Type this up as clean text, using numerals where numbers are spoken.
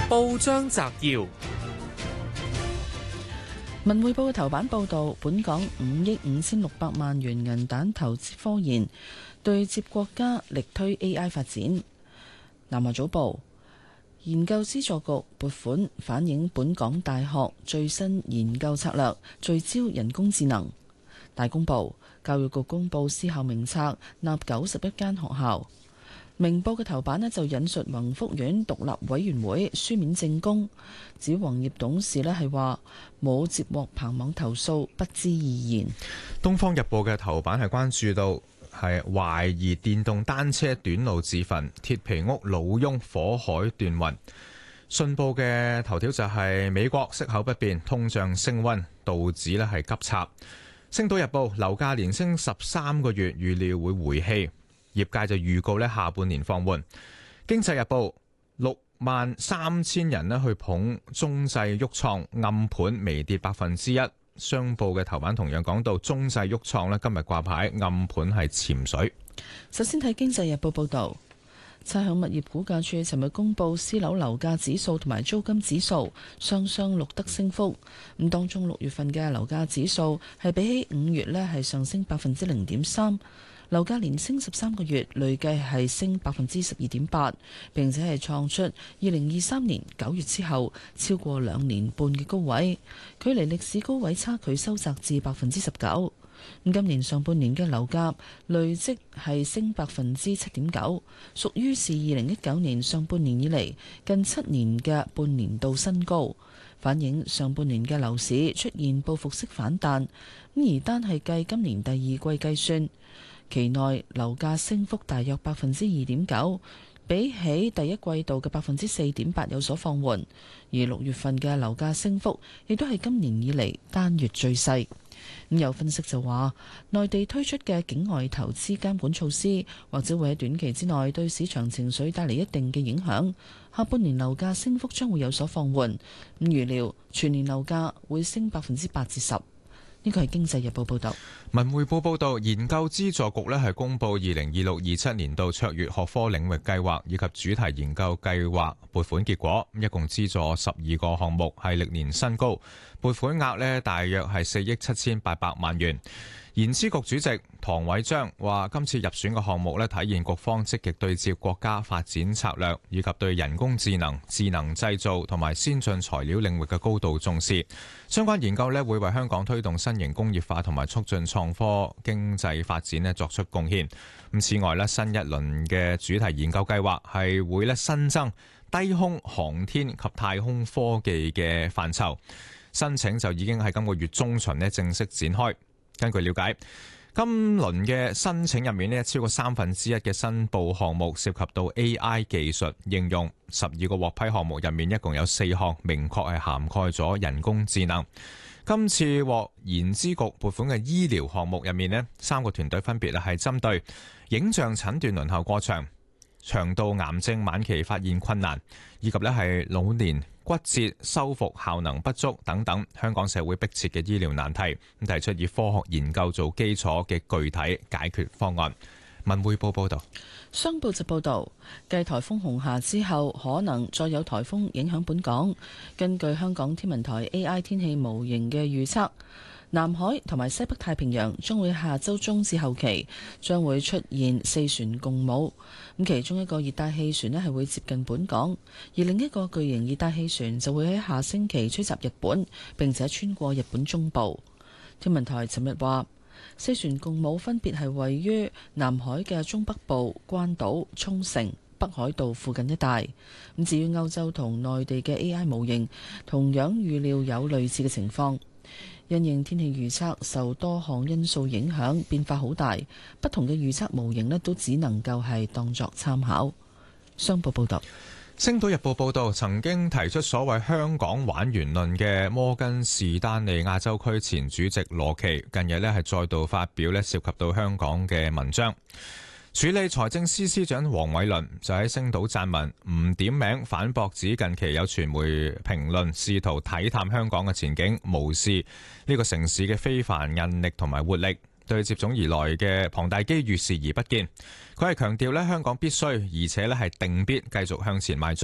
報章摘要： 文匯報嘅頭版報道，本港5億5600萬元銀彈投資科研，對接國家力推 AI 發展。南華早報，研究資助局撥款反映本港大學最新研究策略，聚焦人工智能。大公報，教育局公布私校名冊，納91間學校。明報嘅頭版就引述宏福苑獨立委員會書面證供，指黃業董事係話冇接獲彭網投訴，不知意言。 東方日報嘅頭版係關注到係懷疑電動單車短路自焚，鐵皮屋老翁火海斷魂。信報嘅頭條就係美國息口不變，通脹升溫，道指係急插。星島日報，樓價連升13個月，預料會回氣。業界就預告下半年放緩。經濟日報，63000人去捧中製鬱創，暗盤微跌1%。商報嘅頭版同樣講到中製鬱創今日掛牌，暗盤係潛水。 首先睇經濟日報報道，差餉物業估價署尋日公布私樓樓價指數同埋租金指數雙雙錄得升幅。咁當中6月份嘅樓價指數係比起5月係上升0.3%。樓價連升13個月，累計係升12.8%，並且係創出2023年9月之後超過2年半嘅高位，距離歷史高位差距收窄至19%。今年上半年嘅樓價累積係升7.9%，屬於是2019年上半年以嚟近7年嘅半年度新高，反映上半年嘅樓市出現報復式反彈。而單係計今年第二季計算，期內樓價升幅大約2.9%，比起第一季度嘅4.8%有所放緩。而6月份嘅樓價升幅亦都係今年以嚟單月最細。咁有分析就話，內地推出嘅境外投資監管措施，或者會喺短期之內對市場情緒帶嚟一定嘅影響。下半年樓價升幅將會有所放緩。咁預料全年樓價會升8%至10%。呢個係經濟日報報道。 文匯報報道，研究資助局係公布2026-27年度卓越學科領域計劃以及主題研究計劃撥款結果，一共資助12個項目，係歷年新高，撥款額大約係4億7800萬元。研資局主席唐偉章話，今次入選嘅項目體現局方積極對接國家發展策略，以及對人工智能、智能製造同埋先進材料領域嘅高度重視。相關研究會為香港推動新型工業化同埋促進創科經濟發展作出貢獻。此外，新一輪嘅主題研究計劃係會新增低空航天及太空科技嘅範疇，申請就已經喺今個月中旬正式展開。根據了解，今輪嘅申請入面超過1/3嘅申報項目涉及到 AI 技術應用，12個獲批項目入面一共有4項明確係涵蓋咗人工智能。今次獲研資局撥款嘅醫療項目入面3個團隊分別係針對影像診斷輪候過長、腸道癌症晚期發現困難，以及係老年骨折修復效能不足等等香港社會迫切嘅醫療難題，提出以科學研究做基礎嘅具體解決方案。文匯報報道。 商報就報道，繼颱風紅霞之後，可能再有颱風影響本港。根據香港天文台 AI 天氣模型嘅預測，南海同埋西北太平洋將會下周中至後期將會出現4船共舞。咁其中一個熱帶氣旋係會接近本港，而另一個巨型熱帶氣旋就會喺下星期吹襲日本，並且穿過日本中部。天文台尋日話，4船共舞分別係位於南海嘅中北部、關島、沖繩、北海道附近一帶。咁至於歐洲同內地嘅 AI 模型，同樣預料有類似嘅情況。因應天氣預測受多項因素影響，變化好大，不同嘅預測模型都只能夠係當作參考。商報報道。 星島日報報道，曾經提出所謂香港玩完論嘅摩根士丹利亞洲區前主席羅奇，近日係再度發表涉及到香港嘅文章。處理財政司司長黃偉綸就喺星島撰文，唔點名反駁指近期有傳媒評論試圖睇淡香港嘅前景，無視呢個城市嘅非凡韌力同埋活力，對接踵而來嘅龐大機遇視而不見。佢係強調香港必須而且係定必繼續向前邁進。